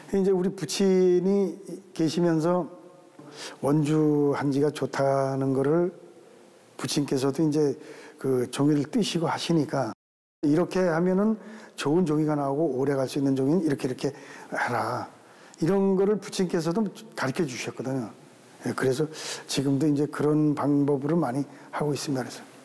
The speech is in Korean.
이제 우리 부친이 계시면서 원주한 지가 좋다는 거를 부친께서도 이제 그 종이를 뜨시고 하시니까 이렇게 하면은 좋은 종이가 나오고 오래 갈 수 있는 종이는 이렇게 해라. 이런 거를 부친께서도 가르쳐 주셨거든요. 그래서 지금도 이제 그런 방법으로 많이 하고 있습니다. 그래서.